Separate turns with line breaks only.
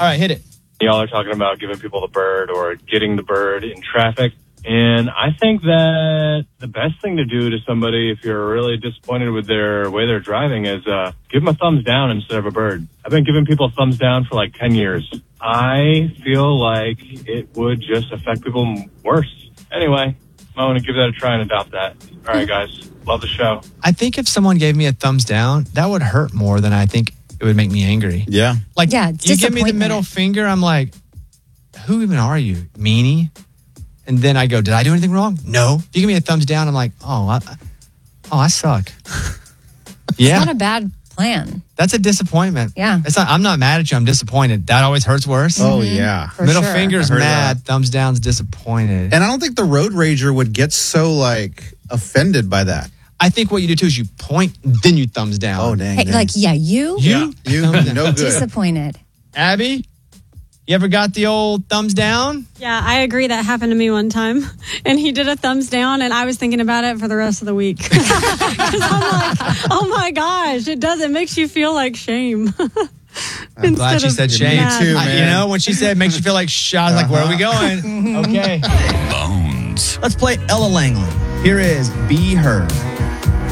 All right, hit it.
Y'all are talking about giving people the bird or getting the bird in traffic. And I think that the best thing to do to somebody if you're really disappointed with their way they're driving is give them a thumbs down instead of a bird. I've been giving people thumbs down for like 10 years. I feel like it would just affect people worse. Anyway, I want to give that a try and adopt that. All right, guys. Love the show.
I think if someone gave me a thumbs down, that would hurt more than I think it would make me angry.
Yeah.
Like,
Yeah,
you give me the middle finger, I'm like, who even are you? Meanie? And then I go, did I do anything wrong? No. If you give me a thumbs down, I'm like, I suck. Yeah.
It's not a bad plan.
That's a disappointment.
Yeah.
I'm not mad at you. I'm disappointed. That always hurts worse.
Oh, yeah.
For
Middle
sure.
finger's
I heard
mad. Thumbs down's disappointed.
And I don't think the road rager would get so, offended by that.
I think what you do too is you point, then you thumbs down.
Oh, dang.
Hey, you?
You, no good.
Disappointed.
Abby, you ever got the old thumbs down?
Yeah, I agree. That happened to me one time. And he did a thumbs down, and I was thinking about it for the rest of the week. 'Cause I'm like, oh my gosh, it does. It makes you feel like shame.
I'm glad she said shame.
mad.
too, man.
When she said makes you feel like I was like, where are we going? Okay.
Bones.
Let's play Ella Langley. Here is Be Heard.